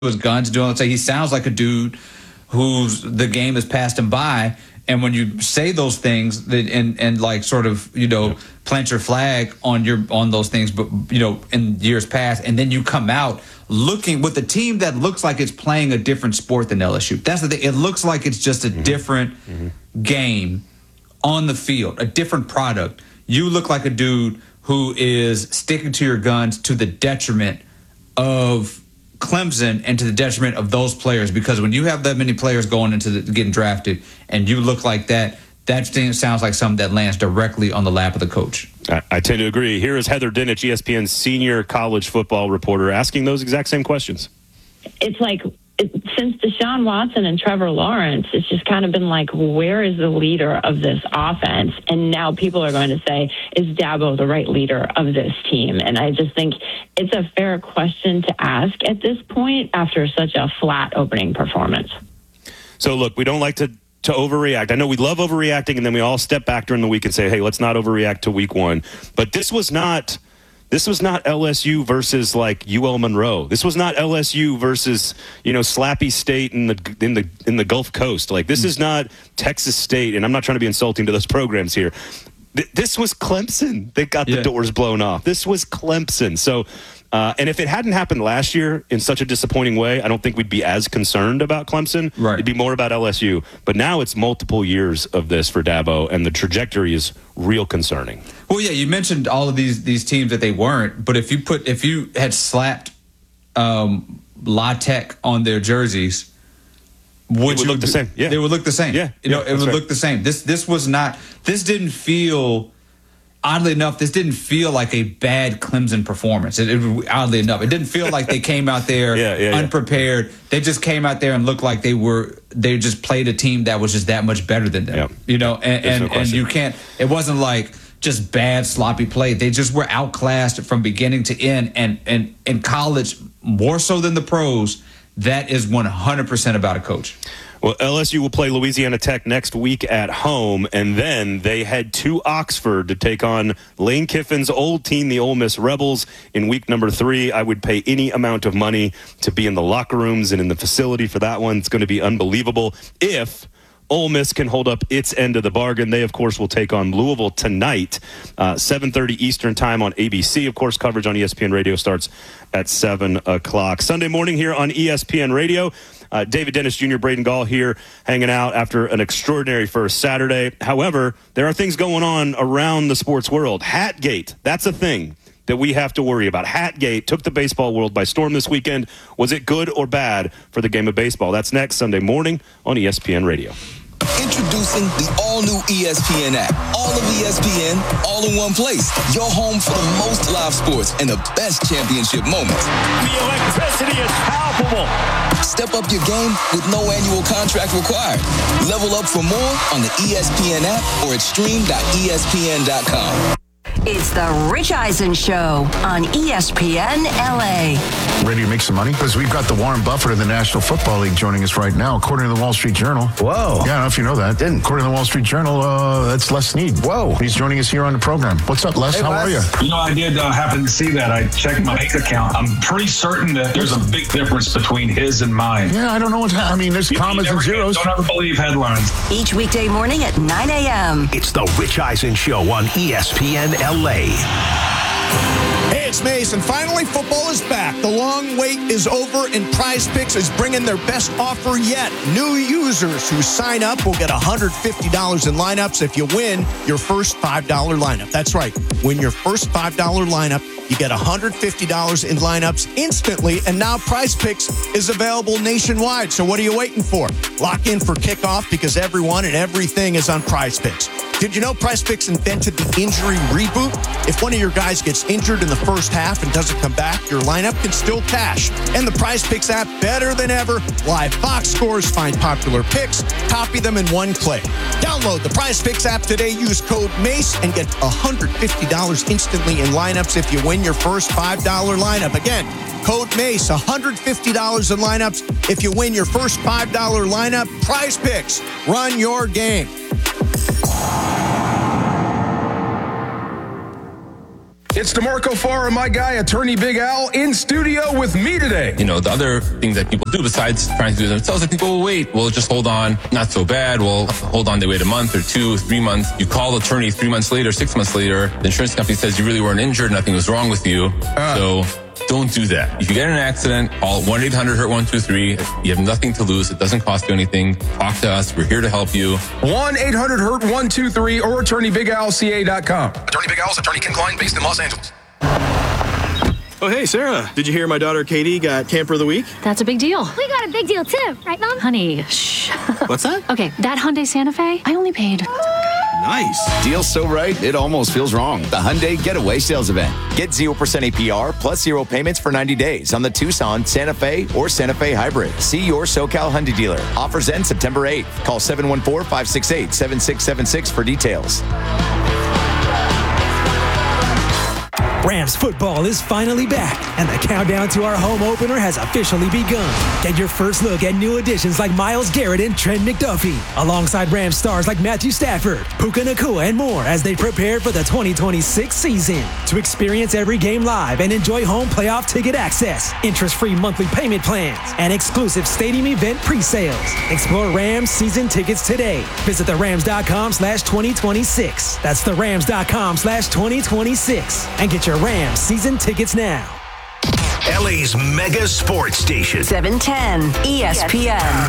his guns, doing let's say he sounds like a dude who's the game has passed him by. And when you say those things and like sort of, plant your flag on those things, but in years past, and then you come out looking with a team that looks like it's playing a different sport than LSU. That's the thing. It looks like it's just a different game on the field, a different product. You look like a dude who is sticking to your guns to the detriment of Clemson and to the detriment of those players, because when you have that many players going into getting drafted and you look like that sounds like something that lands directly on the lap of the coach. I tend to agree. Here is Heather Dinich, ESPN's senior college football reporter, asking those exact same questions. It's like, since Deshaun Watson and Trevor Lawrence, it's just kind of been like, where is the leader of this offense? And now people are going to say, is Dabo the right leader of this team? And I just think it's a fair question to ask at this point after such a flat opening performance. So, look, we don't like to overreact. I know we love overreacting, and then we all step back during the week and say, hey, let's not overreact to week one. But this was not LSU versus like UL Monroe. This was not LSU versus Slappy State in the Gulf Coast. Like, this is not Texas State, and I'm not trying to be insulting to those programs here. This was Clemson that got the doors blown off. This was Clemson. So, and if it hadn't happened last year in such a disappointing way, I don't think we'd be as concerned about Clemson. Right. It'd be more about LSU. But now it's multiple years of this for Dabo, and the trajectory is real concerning. Well, yeah, you mentioned all of these teams that they weren't, but if you had slapped La Tech on their jerseys, it would look the same. Yeah, they would look the same. Yeah, it would look the same. This didn't feel. Oddly enough, this didn't feel like a bad Clemson performance. Oddly enough, it didn't feel like they came out there unprepared. They just came out there and looked like they just played a team that was just that much better than them. Yeah. And you can't. It wasn't like just bad sloppy play. They just were outclassed from beginning to end. And in college, more so than the pros, that is 100% about a coach. Well, LSU will play Louisiana Tech next week at home, and then they head to Oxford to take on Lane Kiffin's old team, the Ole Miss Rebels, in week number 3. I would pay any amount of money to be in the locker rooms and in the facility for that one. It's going to be unbelievable if Ole Miss can hold up its end of the bargain. They, of course, will take on Louisville tonight, 7:30 Eastern time on ABC. Of course, coverage on ESPN Radio starts at 7 o'clock. Sunday morning here on ESPN Radio. David Dennis Jr., Braden Gall here hanging out after an extraordinary first Saturday. However, there are things going on around the sports world. Hatgate, that's a thing that we have to worry about. Hatgate took the baseball world by storm this weekend. Was it good or bad for the game of baseball? That's next Sunday morning on ESPN Radio. Introducing the all-new ESPN app. All of ESPN, all in one place. Your home for the most live sports and the best championship moments. The electricity is palpable. Step up your game with no annual contract required. Level up for more on the ESPN app or at stream.espn.com. It's the Rich Eisen Show on ESPN LA. Ready to make some money? Because we've got the Warren Buffett of the National Football League joining us right now, according to the Wall Street Journal. Whoa. Yeah, I don't know if you know that. Didn't. According to the Wall Street Journal, that's Les Snead. Whoa. He's joining us here on the program. What's up, Les? Hey, How Les. are you? I did happen to see that. I checked my bank account. I'm pretty certain that there's a big difference between his and mine. Yeah, I don't know what's happening. I mean, there's commas and zeros. Don't ever believe headlines. Each weekday morning at 9 a.m. It's the Rich Eisen Show on ESPN LA. Hey, it's Mason. Finally, football is back. The long wait is over, and Prize Picks is bringing their best offer yet. New users who sign up will get $150 in lineups if you win your first $5 lineup. That's right. Win your first $5 lineup, you get $150 in lineups instantly, and now Prize Picks is available nationwide. So what are you waiting for? Lock in for kickoff because everyone and everything is on Prize Picks. Did you know Prize Picks invented the injury reboot? If one of your guys gets injured in the first half and doesn't come back, your lineup can still cash. And the Prize Picks app, better than ever. Live box scores, find popular picks, copy them in one click. Download the Prize Picks app today. Use code MACE and get $150 instantly in lineups if you win your first $5 lineup. Again, code MACE, $150 in lineups if you win your first $5 lineup. Prize Picks, run your game. It's DeMarco Farr and my guy, attorney Big Al, in studio with me today. You know, the other thing that people do besides trying to do it themselves, like people will wait. Well, just hold on. Not so bad. Well, hold on. They wait a month or 2, 3 months. You call the attorney 3 months later, 6 months later. The insurance company says you really weren't injured. Nothing was wrong with you. So don't do that. If you get in an accident, call 1-800-HURT-123. You have nothing to lose. It doesn't cost you anything. Talk to us. We're here to help you. 1-800-HURT-123 or attorneybigalca.com. Attorney Big Al's attorney Ken Klein, based in Los Angeles. Oh, hey, Sarah. Did you hear my daughter Katie got Camper of the Week? That's a big deal. We got a big deal, too. Right, Mom? Honey, shh. What's that? Okay, that Hyundai Santa Fe, I only paid... Nice. Deal so right, it almost feels wrong. The Hyundai Getaway Sales Event. Get 0% APR plus 0 payments for 90 days on the Tucson, Santa Fe, or Santa Fe Hybrid. See your SoCal Hyundai dealer. Offers end September 8th. Call 714-568-7676 for details. Rams football is finally back, and the countdown to our home opener has officially begun. Get your first look at new additions like Myles Garrett and Trent McDuffie, alongside Rams stars like Matthew Stafford, Puka Nacua, and more as they prepare for the 2026 season. To experience every game live and enjoy home playoff ticket access, interest-free monthly payment plans, and exclusive stadium event pre-sales. Explore Rams season tickets today. Visit therams.com/2026. That's therams.com/2026. And get your Rams season tickets now. LA's mega sports station. 710 ESPN.